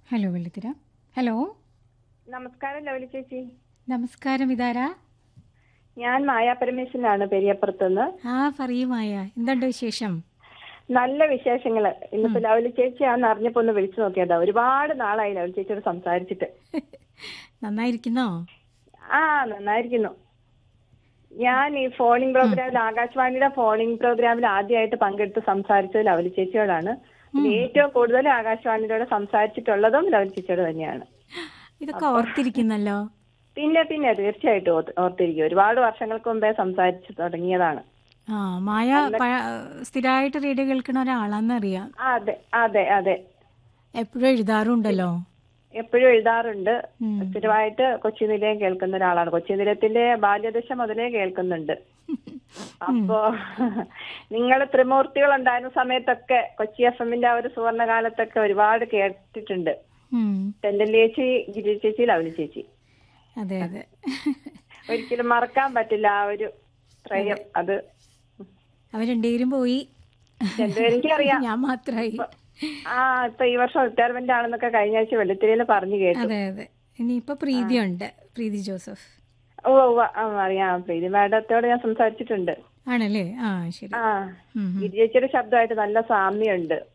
Hello വെള്ളിത്തിര. Hello, നമസ്കാരം lovely ചേച്ചി. നമസ്കാരം. ഇതാരാ? ഞാൻ മായ പരമേശ്വരനാണ് പെരിയപ്പുറത്തുനിന്ന്. പറയൂ മായ, എന്തുണ്ട് വിശേഷം? നല്ല വിശേഷങ്ങള്. ഇന്നിപ്പോ ലവലി ചേച്ചിയാന്ന് അറിഞ്ഞപ്പോ ഒന്ന് വിളിച്ചു നോക്കിയതാ. ഒരുപാട് നാളായി ലവലി ചേച്ചിയോട് സംസാരിച്ചിട്ട്. നന്നായിരിക്കുന്നോ? ആ, നന്നായിരിക്കുന്നു. ഞാൻ ഈ ഫോണിംഗ് പ്രോഗ്രാമിൽ, ആകാശവാണിയുടെ ഫോണിംഗ് പ്രോഗ്രാമിൽ ആദ്യമായിട്ട് പങ്കെടുത്ത് സംസാരിച്ചത് ലവലി ചേച്ചിയോടാണ്. ഏറ്റവും കൂടുതൽ ആകാശവാണിയോട് സംസാരിച്ചിട്ടുള്ളതും ലവലി ചേച്ചിയോട് തന്നെയാണ്. ഇതൊക്കെ ഓർത്തിരിക്കുന്നല്ലോ. പിന്നെ തീർച്ചയായിട്ടും ഓർത്തിരിക്കും. ഒരുപാട് വർഷങ്ങൾക്ക് മുമ്പേ സംസാരിച്ചു തുടങ്ങിയതാണ്. മായ സ്ഥിരമായിട്ട് റേഡിയോ കേൾക്കുന്ന ഒരാളാന്നറിയാം. അതെ അതെ അതെ. എപ്പോഴും എഴുതാറുണ്ടല്ലോ. എപ്പോഴും എഴുതാറുണ്ട്. സ്ഥിരമായിട്ട് കൊച്ചി നിലയം കേൾക്കുന്ന ഒരാളാണ്. കൊച്ചി നിലയത്തിന്റെ ബാല്യദശ മുതലേ കേൾക്കുന്നുണ്ട്. അപ്പോ നിങ്ങൾ ത്രിമൂർത്തികൾ ഉണ്ടായിരുന്ന സമയത്തൊക്കെ കൊച്ചി FM-ന്റെ ആ ഒരു സുവർണകാലത്തൊക്കെ ഒരുപാട് കേട്ടിട്ടുണ്ട്. തെന്നൽ ചേച്ചി, ഗിരി ചേച്ചി, ലവലി ചേച്ചി. അതെ അതെ, ഒരിക്കലും മറക്കാൻ പറ്റില്ല ആ ഒരു ത്രയം. അത് അവർ രണ്ടുപേരും പോയി, എനിക്കറിയാം. ഞാൻ മാത്രമായി. ഇപ്പൊ ഈ വർഷം റിട്ടയർമെന്റ് ആണെന്നൊക്കെ കഴിഞ്ഞ ആഴ്ച വെള്ളിത്തിരയിൽ പറഞ്ഞു കേട്ടു. അതെ അതെ. ഇനിയിപ്പോ പ്രീതിയുണ്ട്, പ്രീതി ജോസഫ്. അറിയാം. പ്രീതി മാഡത്തോട് ഞാൻ സംസാരിച്ചിട്ടുണ്ട്. ആണല്ലേ? ശരി. ഗിരി ചേച്ചിയുടെ ശബ്ദമായിട്ട് നല്ല സാമ്യമുണ്ട്.